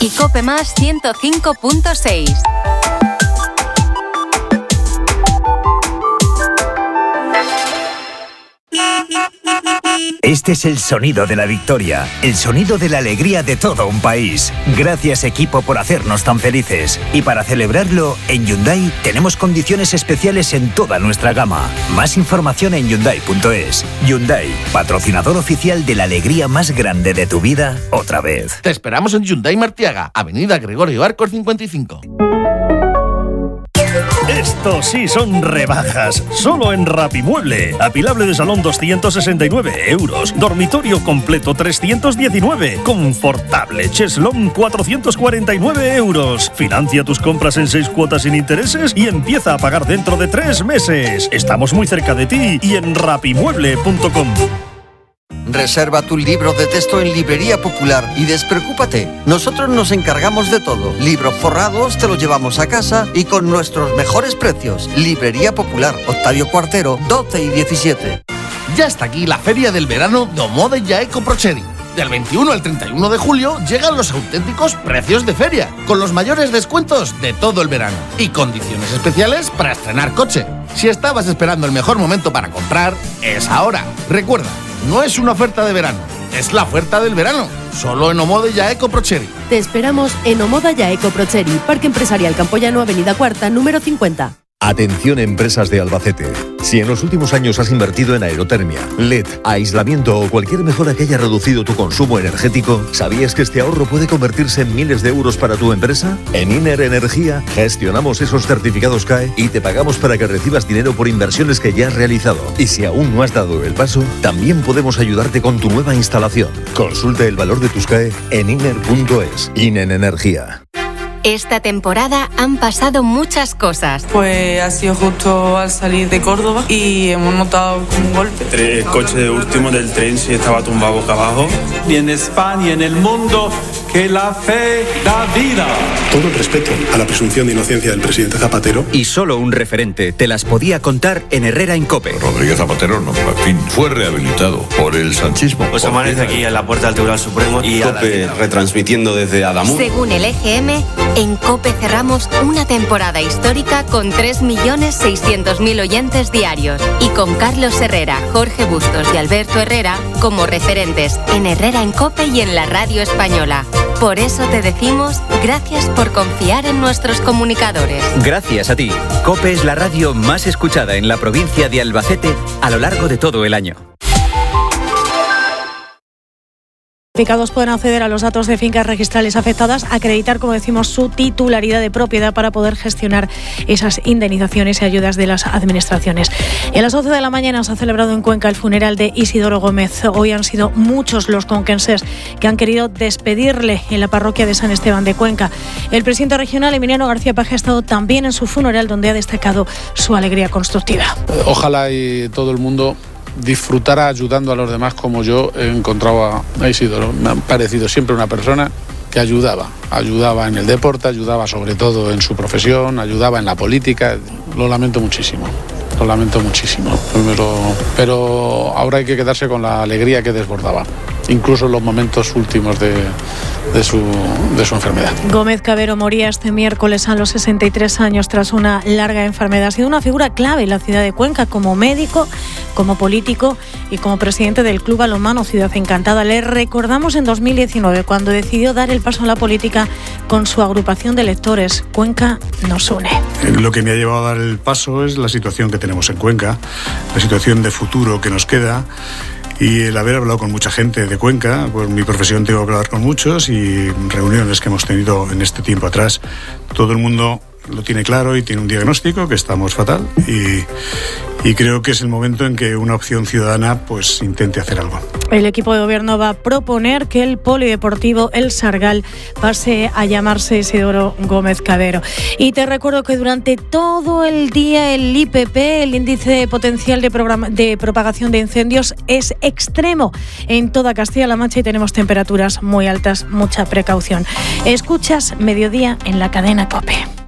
y Cope Más 105.6. Este es el sonido de la victoria, el sonido de la alegría de todo un país. Gracias, equipo, por hacernos tan felices. Y para celebrarlo, en Hyundai tenemos condiciones especiales en toda nuestra gama. Más información en Hyundai.es. Hyundai, patrocinador oficial de la alegría más grande de tu vida, otra vez. Te esperamos en Hyundai Martiaga, Avenida Gregorio Arcos 55. Estos sí son rebajas, solo en Rapimueble. Apilable de salón 269 euros, dormitorio completo 319, confortable cheslón 449 euros. Financia tus compras en 6 cuotas sin intereses y empieza a pagar dentro de 3 meses. Estamos muy cerca de ti y en rapimueble.com. Reserva tu libro de texto en Librería Popular y despreocúpate. Nosotros nos encargamos de todo. Libros forrados te los llevamos a casa y con nuestros mejores precios. Librería Popular, Octavio Cuartero, 12 y 17. Ya está aquí la Feria del Verano de Omode Jaeco Procheri. Del 21 al 31 de julio llegan los auténticos precios de feria, con los mayores descuentos de todo el verano y condiciones especiales para estrenar coche. Si estabas esperando el mejor momento para comprar, es ahora. Recuerda, no es una oferta de verano, es la oferta del verano, solo en Omode Jaeco Procheri. Te esperamos en Omode Jaeco Procheri, Parque Empresarial Campoyano, Avenida Cuarta, número 50. Atención, empresas de Albacete. Si en los últimos años has invertido en aerotermia, LED, aislamiento o cualquier mejora que haya reducido tu consumo energético, ¿sabías que este ahorro puede convertirse en miles de euros para tu empresa? En Iner Energía gestionamos esos certificados CAE y te pagamos para que recibas dinero por inversiones que ya has realizado. Y si aún no has dado el paso, también podemos ayudarte con tu nueva instalación. Consulta el valor de tus CAE en iner.es. Iner Energía. Esta temporada han pasado muchas cosas. Pues ha sido justo al salir de Córdoba y hemos notado un golpe. El coche último del tren sí estaba tumbado boca abajo. Y en España y en el mundo, que la fe da vida. Todo el respeto a la presunción de inocencia del presidente Zapatero. Y solo un referente te las podía contar en Herrera en COPE. Rodríguez Zapatero, no, en fin, fue rehabilitado por el sanchismo. Pues amanece aquí en la puerta del Tribunal Supremo y COPE retransmitiendo desde Adamuz. Según el EGM, en COPE cerramos una temporada histórica con 3.600.000 oyentes diarios y con Carlos Herrera, Jorge Bustos y Alberto Herrera como referentes en Herrera en COPE y en la radio española. Por eso te decimos gracias por confiar en nuestros comunicadores. Gracias a ti. COPE es la radio más escuchada en la provincia de Albacete a lo largo de todo el año. Pueden acceder a los datos de fincas registrales afectadas, acreditar, como decimos, su titularidad de propiedad para poder gestionar esas indemnizaciones y ayudas de las administraciones. Y a las 11 de la mañana se ha celebrado en Cuenca el funeral de Isidoro Gómez. Hoy han sido muchos los conquenses que han querido despedirle en la parroquia de San Esteban de Cuenca. El presidente regional, Emiliano García Paje, ha estado también en su funeral, donde ha destacado su alegría constructiva. Ojalá y todo el mundo disfrutara ayudando a los demás como yo he encontrado a Isidoro. Me ha parecido siempre una persona que ayudaba en el deporte, ayudaba sobre todo en su profesión, ayudaba en la política. Lo lamento muchísimo, pero ahora hay que quedarse con la alegría que desbordaba, incluso en los momentos últimos de su enfermedad. Gómez Cabero moría este miércoles a los 63 años tras una larga enfermedad. Ha sido una figura clave en la ciudad de Cuenca como médico, como político y como presidente del Club Balonmano Ciudad Encantada. Le recordamos en 2019 cuando decidió dar el paso a la política con su agrupación de lectores. Cuenca nos une. Lo que me ha llevado a dar el paso es la situación que tenemos en Cuenca, la situación de futuro que nos queda. Y el haber hablado con mucha gente de Cuenca, por mi profesión tengo que hablar con muchos y reuniones que hemos tenido en este tiempo atrás, todo el mundo lo tiene claro y tiene un diagnóstico que estamos fatal y creo que es el momento en que una opción ciudadana pues intente hacer algo. El equipo de gobierno va a proponer que el polideportivo El Sargal pase a llamarse Isidoro Gómez Cabero. Y te recuerdo que durante todo el día el IPP, el índice potencial de propagación de incendios, es extremo en toda Castilla-La Mancha y tenemos temperaturas muy altas, mucha precaución. Escuchas Mediodía en la cadena COPE.